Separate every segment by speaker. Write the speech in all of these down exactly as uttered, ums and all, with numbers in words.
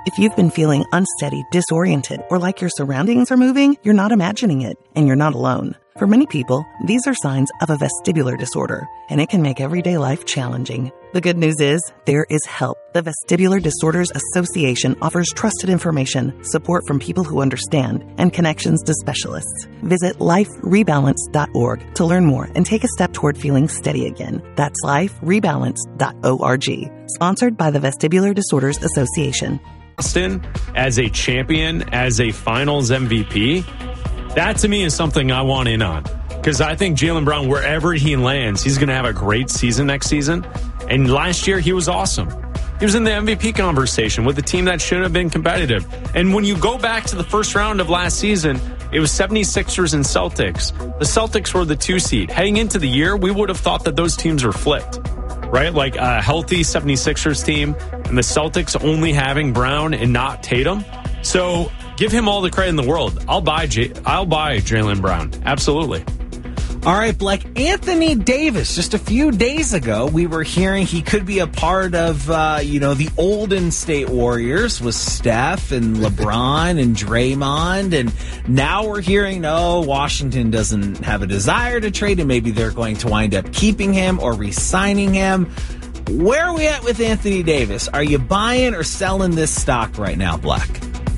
Speaker 1: If you've been feeling unsteady, disoriented, or like your surroundings are moving, you're not imagining it, and you're not alone. For many people, these are signs of a vestibular disorder, and it can make everyday life challenging. The good news is, there is help. The Vestibular Disorders Association offers trusted information, support from people who understand, and connections to specialists. Visit life rebalance dot org to learn more and take a step toward feeling steady again. That's life rebalance dot org. Sponsored by the Vestibular Disorders Association.
Speaker 2: Boston as a champion, as a finals M V P, that to me is something I want in on. Because I think Jaylen Brown, wherever he lands, he's going to have a great season next season. And last year, he was awesome. He was in the M V P conversation with a team that should have been competitive. And when you go back to the first round of last season, it was seventy-sixers and Celtics. The Celtics were the two seed. Heading into the year, we would have thought that those teams were flipped. Right? Like a healthy seventy-sixers team and the Celtics only having Brown and not Tatum. So give him all the credit in the world. I'll buy J- I'll buy Jaylen Brown. Absolutely.
Speaker 3: All right, Black. Anthony Davis. Just a few days ago, we were hearing he could be a part of, uh, you know, the Golden State Warriors with Steph and LeBron and Draymond. And now we're hearing, no, Washington doesn't have a desire to trade him. Maybe they're going to wind up keeping him or re-signing him. Where are we at with Anthony Davis? Are you buying or selling this stock right now, Black?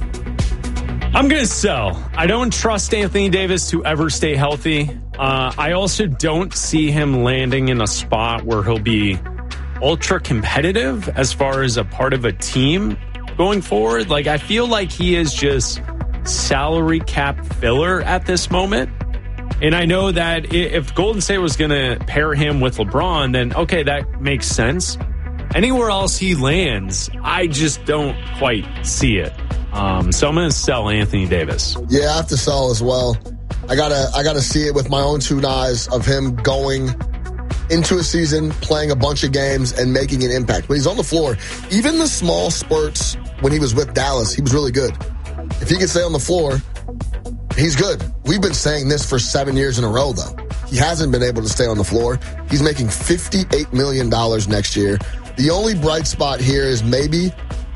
Speaker 2: I'm going to sell. I don't trust Anthony Davis to ever stay healthy. Uh, I also don't see him landing in a spot where he'll be ultra competitive as far as a part of a team going forward. Like, I feel like he is just salary cap filler at this moment. And I know that if Golden State was going to pair him with LeBron, then okay, that makes sense. Anywhere else he lands, I just don't quite see it. Um, so I'm going to sell Anthony Davis.
Speaker 4: Yeah, I have to sell as well. I gotta, I gotta see it with my own two eyes of him going into a season, playing a bunch of games, and making an impact. When he's on the floor, even the small spurts when he was with Dallas, he was really good. If he can stay on the floor, he's good. We've been saying this for seven years in a row, though. He hasn't been able to stay on the floor. He's making fifty-eight million dollars next year. The only bright spot here is maybe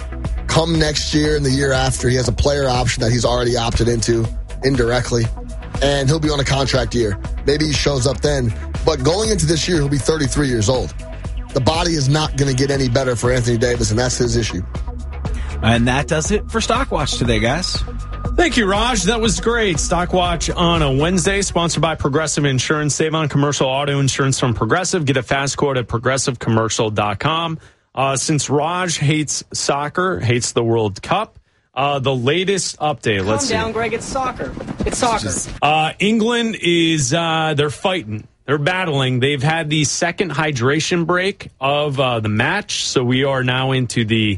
Speaker 4: come next year and the year after, he has a player option that he's already opted into indirectly, and he'll be on a contract year. Maybe he shows up then. But going into this year, he'll be thirty-three years old. The body is not going to get any better for Anthony Davis, and that's his issue.
Speaker 3: And that does it for Stockwatch today, guys.
Speaker 2: Thank you, Raj. That was great. Stockwatch on a Wednesday, sponsored by Progressive Insurance. Save on commercial auto insurance from Progressive. Get a fast quote at progressive commercial dot com. Uh, since Raj hates soccer, hates the World Cup, uh, the latest update.
Speaker 5: Calm
Speaker 2: let's
Speaker 5: down,
Speaker 2: see.
Speaker 5: Greg. It's soccer. It's soccer.
Speaker 2: Uh, England is, uh, they're fighting. They're battling. They've had the second hydration break of uh, the match. So we are now into the,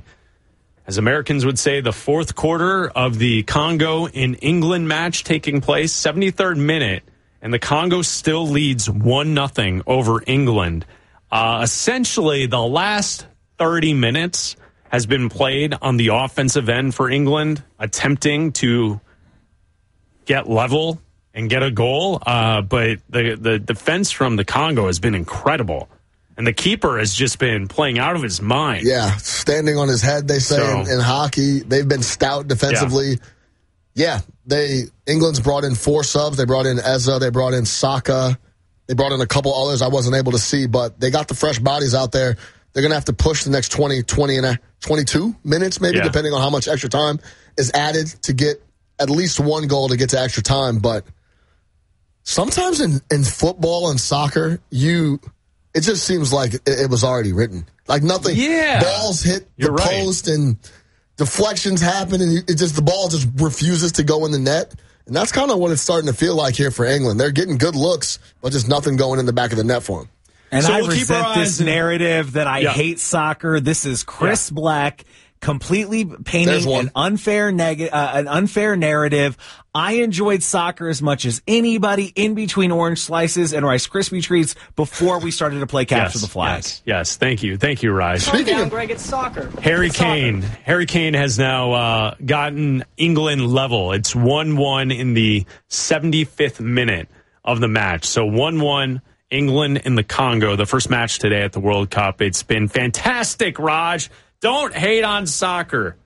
Speaker 2: as Americans would say, the fourth quarter of the Congo and England match taking place. seventy-third minute, and the Congo still leads one nothing over England. Uh, essentially, the last thirty minutes has been played on the offensive end for England, attempting to get level and get a goal. Uh, but the, the defense from the Congo has been incredible. And the keeper has just been playing out of his mind.
Speaker 4: Yeah, standing on his head, they say,
Speaker 2: So,
Speaker 4: in, in hockey. They've been stout defensively. Yeah. yeah, they England's brought in four subs. They brought in Eza. They brought in Saka. They brought in a couple others I wasn't able to see, but they got the fresh bodies out there. They're going to have to push the next twenty, twenty and a, twenty-two minutes, maybe,
Speaker 2: yeah.
Speaker 4: depending on how much extra time is added to get at least one goal to get to extra time. But sometimes in, in football and soccer, you it just seems like it, it was already written. Like nothing.
Speaker 2: Yeah.
Speaker 4: Balls hit
Speaker 2: You're
Speaker 4: the
Speaker 2: right.
Speaker 4: post and deflections happen, and it just the ball just refuses to go in the net. And that's kind of what it's starting to feel like here for England. They're getting good looks, but just nothing going in the back of the net for them.
Speaker 3: And
Speaker 2: So
Speaker 3: I
Speaker 2: we'll keep our
Speaker 3: resent this
Speaker 2: eyes in-
Speaker 3: narrative that I
Speaker 2: Yeah.
Speaker 3: hate soccer. This is Chris
Speaker 2: Yeah.
Speaker 3: Black completely
Speaker 4: There's
Speaker 3: painting
Speaker 4: one.
Speaker 3: an unfair neg- uh, an unfair narrative. I enjoyed soccer as much as anybody in between orange slices and Rice Krispie treats before we started to play capture
Speaker 2: Yes,
Speaker 3: the flag.
Speaker 2: Yes, yes. Thank you. Thank you, Raj.
Speaker 5: Calm
Speaker 4: Speaking
Speaker 5: down,
Speaker 4: of-
Speaker 5: Greg. It's soccer.
Speaker 2: Harry
Speaker 5: It's soccer.
Speaker 2: Kane. Harry Kane has now uh, gotten England level. It's one one in the seventy-fifth minute of the match. So one one, England in the Congo, the first match today at the World Cup. It's been fantastic, Raj. Don't hate on soccer.